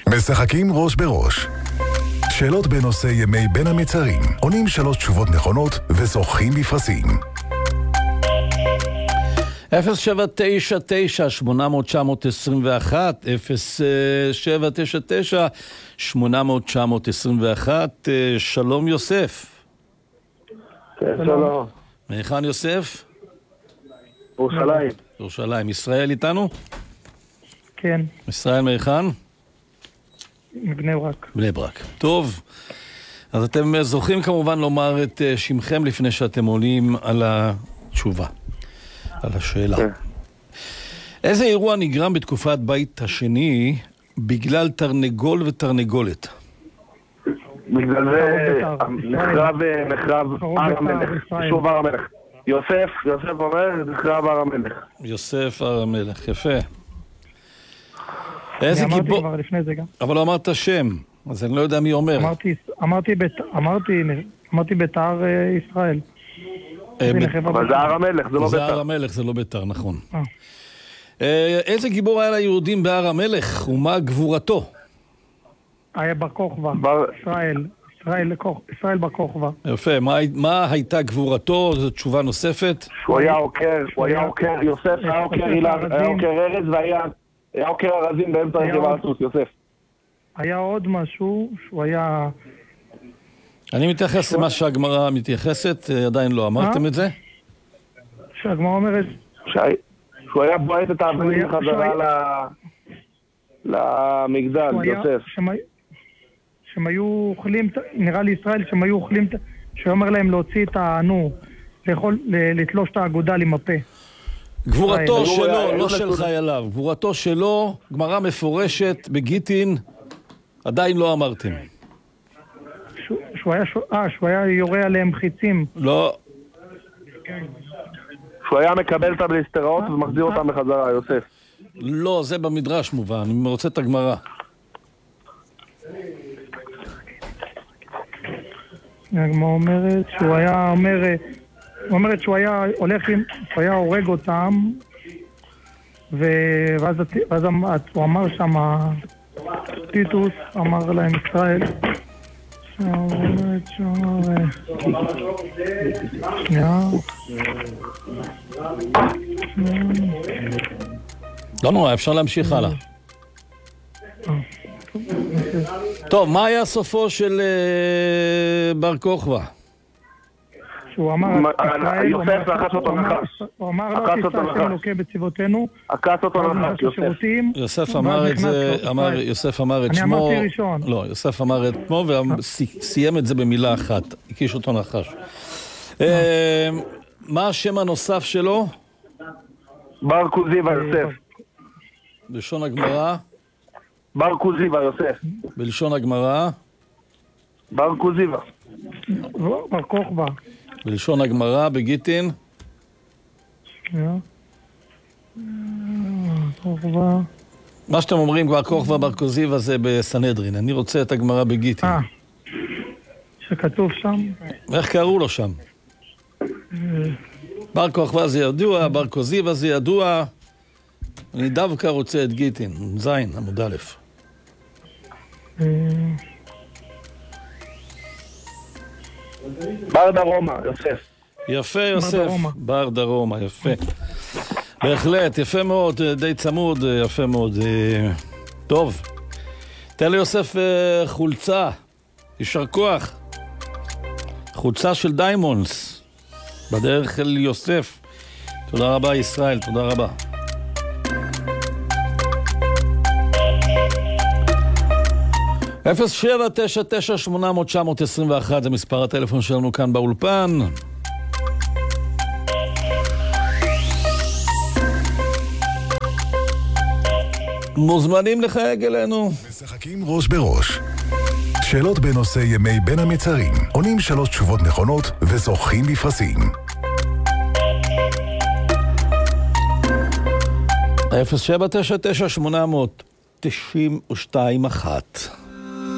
משחקים ראש בראש. שאלות בנושא ימי בין המצרים. עונים 3 תשובות נכונות וזוכים בפרסים. 0799-800-921, 0799-800-921. שלום יוסף. כן, שלום. מהיכן יוסף? ירושלים. ירושלים. ישראל איתנו? כן, ישראל מהיכן? מבני ברק. בני ברק. טוב. אז אתם זוכים כמובן לומר את שמכם לפני שאתם עולים על התשובה, על השאלה. כן. איזה אירוע נגרם בתקופת בית השני בגלל תרנגול ותרנגולת? בגלל זה נחרב הר המלך, שוב הר המלך. יוסף אומר, נחרב הר המלך. יוסף הר המלך, יפה. אני איזה אמרתי גיבור... כבר לפני זה גם. אבל לא אמרת שם, אז אני לא יודע מי אומר. אמרתי בית"ר ישראל. אבל זה הר המלך, זה לא זה הר בית"ר. המלך, זה לא בית"ר, נכון. איזה גיבור היה ליהודים בהר המלך ומה גבורתו? היה בר כוכבא, ישראל בר כוכבא. יפה, מה הייתה גבורתו? זו תשובה נוספת. הוא היה עוקר, יוסף היה עוקר ארז והיה עוקר ארזים באמצע רכב הסוס, יוסף. היה עוד משהו שהוא היה... אני מתייחס למה שהגמרא מתייחסת, עדיין לא אמרתם את זה? שהגמרא אומרת... שהוא היה בועט את האבנים בחזרה למגדל, יוסף. שהם היו אוכלים, נראה לי ישראל, שהם היו אוכלים, שהוא אומר להם להוציא את לתלוש את האגודל עם הפה. גבורתו שלו, לא של חייליו. גבורתו שלו, גמרא מפורשת בגיטין, עדיין לא אמרתם. שהוא היה יורה עליהם חיצים. לא. שהוא היה מקבל את הבליסטראות ומחזיר אותם בחזרה, יוסף. לא, זה במדרש מובן, אני רוצה את הגמרא. הגמרא אומרת שהוא היה אומרת שהוא היה הולך עם, הוא היה הורג אותם, ואז הוא אמר שם, טיטוס אמר להם ישראל, לא נורא, אפשר להמשיך הלאה. טוב, מה היה סופו של בר כוכבא? שהוא אמר, יוסף לחש אותו נחש. הוא אמר לא תישא שם אלוקי בצבאותינו, עקץ אותו נחש, יוסף. יוסף אמר את זה, יוסף אמר את אני שמו. אמרתי ראשון. לא, יוסף אמר את שמו וסיים את זה במילה אחת, הקיש אותו נחש. מה השם הנוסף שלו? בר כוזיבא, יוסף. בלשון הגמרא? בר כוזיבא, יוסף. בלשון הגמרא? בר כוזיבא. בר כוכבא. בלשון הגמרא, בגיטין? מה שאתם אומרים כבר כוכבא בר כוזיבא זה בסנהדרין, אני רוצה את הגמרא בגיטין. שכתוב שם? איך קראו לו שם? בר כוכבא זה ידוע, בר כוזיבא זה ידוע, אני דווקא רוצה את גיטין, זין, עמוד א'. בר דרומה, יוסף. יפה יוסף, בר דרומה, יפה. בהחלט, יפה מאוד, די צמוד, יפה מאוד. טוב, תן ליוסף חולצה, יישר כוח. חולצה של דיימונדס, בדרך אל יוסף. תודה רבה ישראל, תודה רבה. אפס 799-800-921 זה מספר הטלפון שלנו כאן באולפן. מוזמנים לחייג אלינו. משחקים ראש בראש. שאלות בנושא ימי בין המצרים. עונים 3 תשובות נכונות וזוכים בפרסים. 0799-800-921